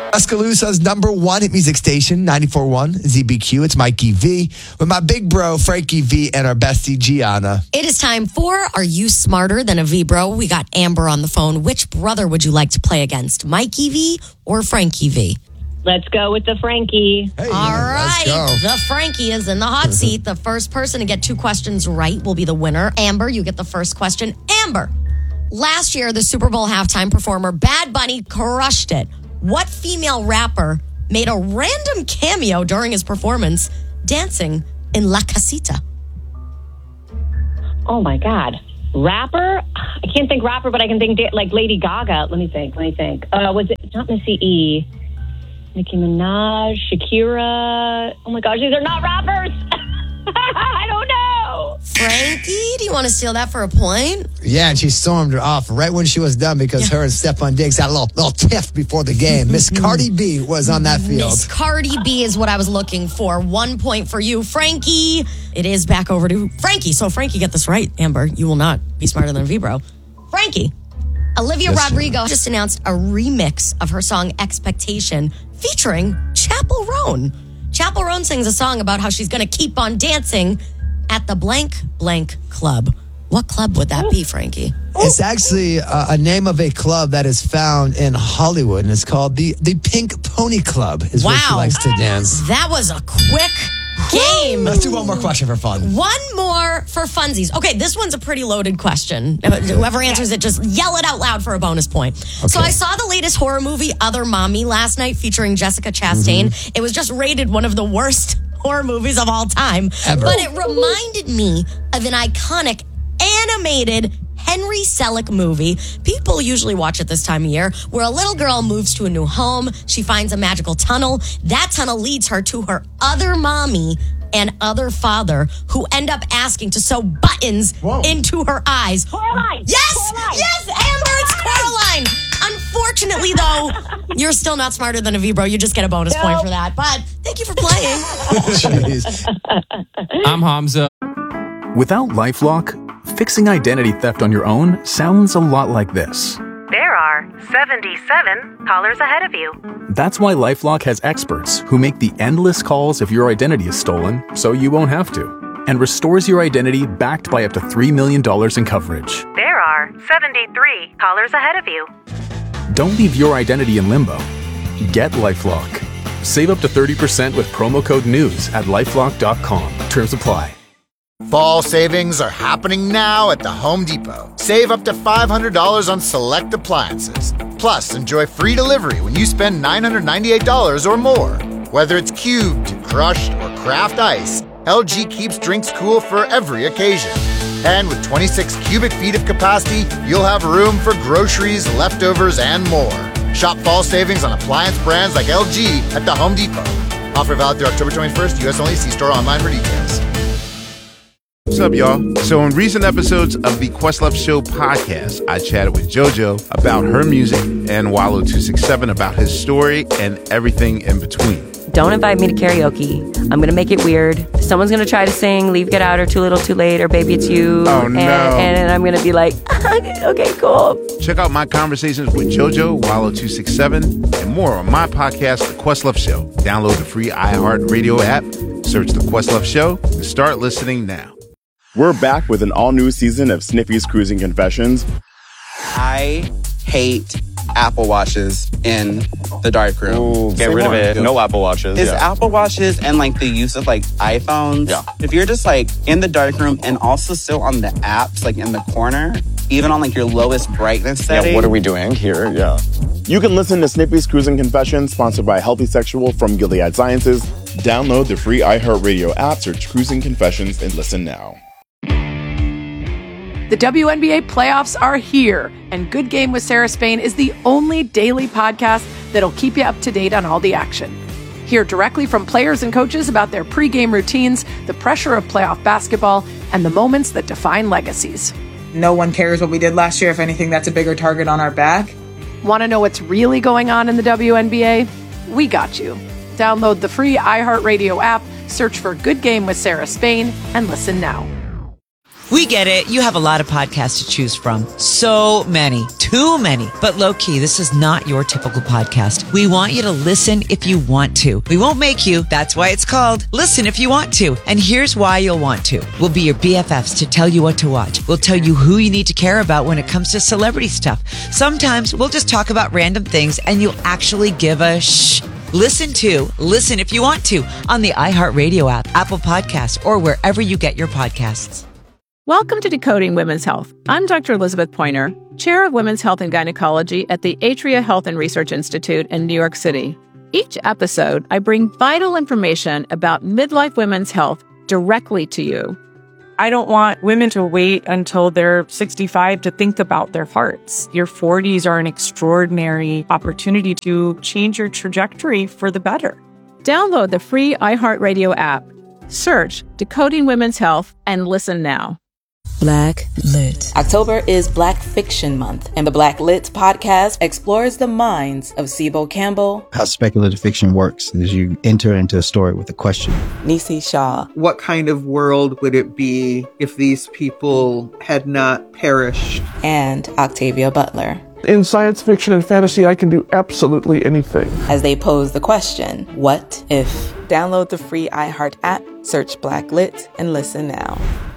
Tuscaloosa's number one hit music station, 94.1 ZBQ. It's Mikey V with my big bro, Frankie V, and our bestie, Gianna. It is time for Are You Smarter Than a V Bro? We got Amber on the phone. Which brother would you like to play against, Mikey V or Frankie V? Let's go with the Frankie. Hey, All let's right. go. The Frankie is in the hot seat. The first person to get 2 questions right will be the winner. Amber, you get the first question. Amber, last year, the Super Bowl halftime performer Bad Bunny crushed it. What female rapper made a random cameo during his performance dancing in La Casita? Oh, my God. Rapper? I can't think rapper, but I can think like Lady Gaga. Let me think. Was it not Missy E? Nicki Minaj, Shakira. Oh, my gosh, these are not rappers. I don't know. Frankie, do you want to steal that for a point? Yeah, and she stormed her off right when she was done because her and Stephon Diggs had a little tiff before the game. Miss Cardi B was on that field. Miss Cardi B is what I was looking for. 1 point for you, Frankie. It is back over to Frankie. So, Frankie, get this right, Amber. You will not be smarter than a V-Bro. Frankie, Olivia Rodrigo just announced a remix of her song Expectation featuring Chappell Roan. Chappell Roan sings a song about how she's going to keep on dancing at the blank blank club. What club would that be, Frankie? It's actually a name of a club that is found in Hollywood, and it's called the Pink Pony Club, is where she likes to dance. That was a quick game. Let's do one more question for fun. One more for funsies. Okay, this one's a pretty loaded question. Whoever answers it, just yell it out loud for a bonus point. Okay. So I saw the latest horror movie, Other Mommy, last night featuring Jessica Chastain. Mm-hmm. It was just rated one of the worst horror movies of all time. Ever. But it reminded me of an iconic animated Henry Selick movie. People usually watch it this time of year, where a little girl moves to a new home. She finds a magical tunnel. That tunnel leads her to her other mommy and other father, who end up asking to sew buttons into her eyes. Coraline! Yes! Coraline. Yes, Amber, it's Coraline! Unfortunately, though, you're still not smarter than a V-Bro. You just get a bonus point for that. But thank you for playing. Jeez. I'm Hamza. Without LifeLock, fixing identity theft on your own sounds a lot like this. There are 77 callers ahead of you. That's why LifeLock has experts who make the endless calls if your identity is stolen, so you won't have to, and restores your identity backed by up to $3 million in coverage. There are 73 callers ahead of you. Don't leave your identity in limbo. Get LifeLock. Save up to 30% with promo code NEWS at LifeLock.com. Terms apply. Fall savings are happening now at the Home Depot. Save up to $500 on select appliances. Plus, enjoy free delivery when you spend $998 or more. Whether it's cubed, crushed, or craft ice, LG keeps drinks cool for every occasion. And with 26 cubic feet of capacity, you'll have room for groceries, leftovers, and more. Shop fall savings on appliance brands like LG at the Home Depot. Offer valid through October 21st, U.S. only. See store online for details. What's up, y'all? So in recent episodes of the Questlove Show podcast, I chatted with JoJo about her music and Wallo267 about his story and everything in between. Don't invite me to karaoke. I'm going to make it weird. Someone's going to try to sing Leave, Get Out, or Too Little, Too Late, or Baby It's You. Oh, no. And I'm going to be like, okay, cool. Check out my conversations with JoJo, Wallo267, and more on my podcast, The Questlove Show. Download the free iHeartRadio app, search The Questlove Show, and start listening now. We're back with an all-new season of Snippy's Cruising Confessions. I hate Apple Watches in the darkroom. Ooh, get rid of it. No Apple Watches. It's Apple Watches and like the use of like iPhones. Yeah. If you're just like in the darkroom and also still on the apps, like in the corner, even on like your lowest brightness setting. Yeah, what are we doing here? Yeah. You can listen to Snippy's Cruising Confessions, sponsored by Healthy Sexual from Gilead Sciences. Download the free iHeartRadio app, search Cruising Confessions, and listen now. The WNBA playoffs are here, and Good Game with Sarah Spain is the only daily podcast that'll keep you up to date on all the action. Hear directly from players and coaches about their pregame routines, the pressure of playoff basketball, and the moments that define legacies. No one cares what we did last year. If anything, that's a bigger target on our back. Want to know what's really going on in the WNBA? We got you. Download the free iHeartRadio app, search for Good Game with Sarah Spain, and listen now. We get it. You have a lot of podcasts to choose from. So many. Too many. But low-key, this is not your typical podcast. We want you to listen if you want to. We won't make you. That's why it's called Listen If You Want To. And here's why you'll want to. We'll be your BFFs to tell you what to watch. We'll tell you who you need to care about when it comes to celebrity stuff. Sometimes we'll just talk about random things and you'll actually give a shh. Listen If You Want To on the iHeartRadio app, Apple Podcasts, or wherever you get your podcasts. Welcome to Decoding Women's Health. I'm Dr. Elizabeth Pointer, Chair of Women's Health and Gynecology at the Atria Health and Research Institute in New York City. Each episode, I bring vital information about midlife women's health directly to you. I don't want women to wait until they're 65 to think about their hearts. Your 40s are an extraordinary opportunity to change your trajectory for the better. Download the free iHeartRadio app. Search Decoding Women's Health and listen now. Black Lit. October is Black Fiction Month, and the Black Lit podcast explores the minds of Sibo Campbell. How speculative fiction works is you enter into a story with a question. Nisi Shaw. What kind of world would it be if these people had not perished? And Octavia Butler. In science fiction and fantasy, I can do absolutely anything. As they pose the question, what if? Download the free iHeart app, search Black Lit, and listen now.